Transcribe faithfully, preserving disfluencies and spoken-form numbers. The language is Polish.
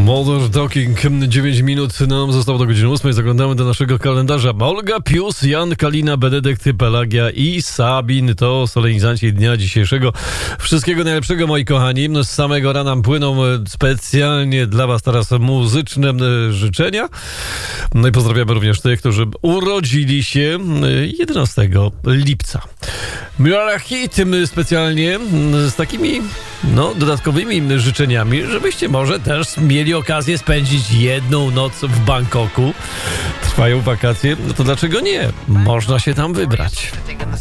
Modern Talking, dziewięć minut nam zostało do godziny ósmej. Zaglądamy do naszego kalendarza. Olga Pius, Jan Kalina, Benedykt, Pelagia i Sabin to solenizanci dnia dzisiejszego. Wszystkiego najlepszego, moi kochani. Z samego rana płyną specjalnie dla was teraz muzyczne życzenia. No i pozdrawiamy również tych, którzy urodzili się jedenastego lipca. Miarachi tym specjalnie z takimi no, dodatkowymi życzeniami, żebyście może też mieli okazję spędzić jedną noc w Bangkoku. Trwają wakacje, no to dlaczego nie? Można się tam wybrać.